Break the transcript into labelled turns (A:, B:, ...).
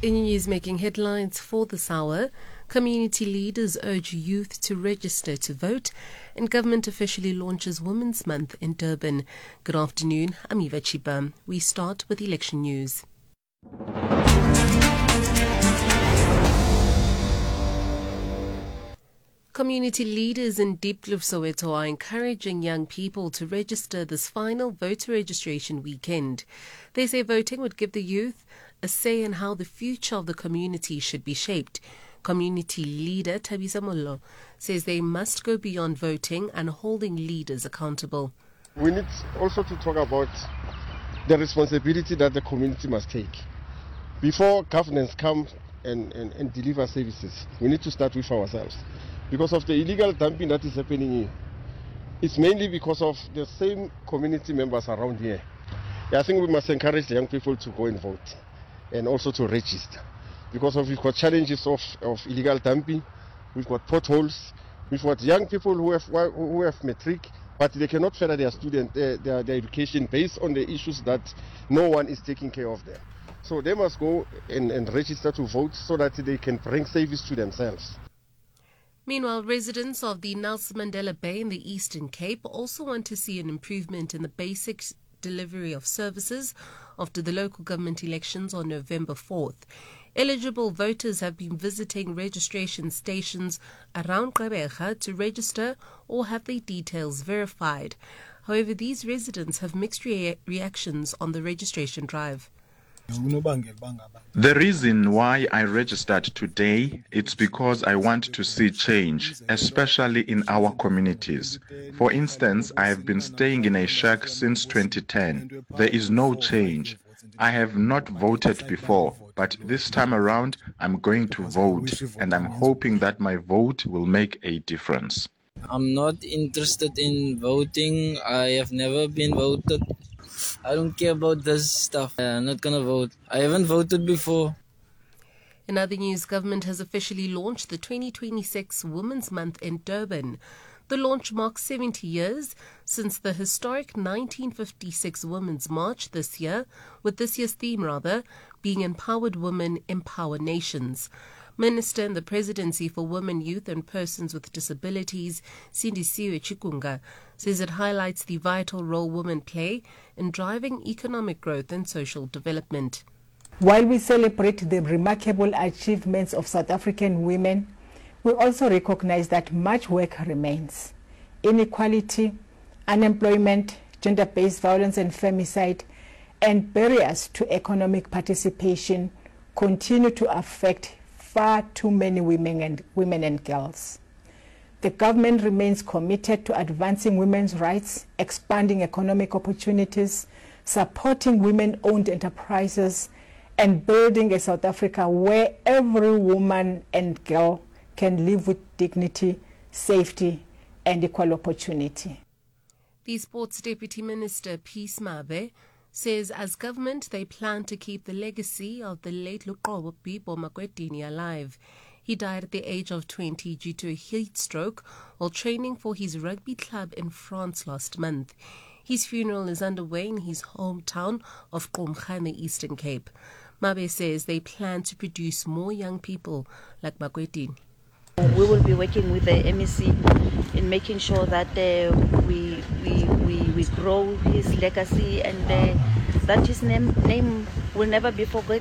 A: In news making headlines for this hour, community leaders urge youth to register to vote, and government officially launches Women's Month in Durban. Good afternoon, I'm Eva Chiba. We start with election news. Community leaders in Diepkloof, Soweto are encouraging young people to register this final voter registration weekend. They say voting would give the youth a say in how the future of the community should be shaped. Community leader Thabisa Mollo says they must go beyond voting and holding leaders accountable.
B: We need also to talk about the responsibility that the community must take. Before governments come and deliver services, we need to start with ourselves. Because of the illegal dumping that is happening here, it's mainly because of the same community members around here. I think we must encourage the young people to go and vote and also to register. Because we've got challenges of illegal dumping, we've got potholes, we've got young people who have matric, but they cannot further their education based on the issues that no one is taking care of them. So they must go and register to vote so that they can bring service to themselves.
A: Meanwhile, residents of the Nelson Mandela Bay in the Eastern Cape also want to see an improvement in the basic delivery of services after the local government elections on November 4th. Eligible voters have been visiting registration stations around Gqeberha to register or have their details verified. However, these residents have mixed reactions on the registration drive.
C: The reason why I registered today, it's because I want to see change, especially in our communities. For instance, I have been staying in a shack since 2010. There is no change. I have not voted before, but this time around I'm going to vote, and I'm hoping that my vote will make a difference.
D: I'm not interested in voting. I have never been voted. I don't care about this stuff. I'm not going to vote. I haven't voted before.
A: In other news, government has officially launched the 2026 Women's Month in Durban. The launch marks 70 years since the historic 1956 Women's March this year, with this year's theme being Empowered Women, Empower Nations. Minister in the Presidency for Women, Youth and Persons with Disabilities, Sindisiwe Chikunga, says it highlights the vital role women play in driving economic growth and social development.
E: While we celebrate the remarkable achievements of South African women, we also recognize that much work remains. Inequality, unemployment, gender-based violence and femicide, and barriers to economic participation continue to affect far too many women and girls. The government remains committed to advancing women's rights, expanding economic opportunities, supporting women-owned enterprises, and building a South Africa where every woman and girl can live with dignity, safety, and equal opportunity.
A: The Sports Deputy Minister, Peace Mabe, says as government they plan to keep the legacy of the late Luqobo Bibo Makwetini alive. He died at the age of 20 due to a heat stroke while training for his rugby club in France last month. His funeral is underway in his hometown of Qumga in the Eastern Cape. Mabe says they plan to produce more young people like Makwetini.
F: We will be working with the MEC in making sure that we grow his legacy and that his name will never be forgotten.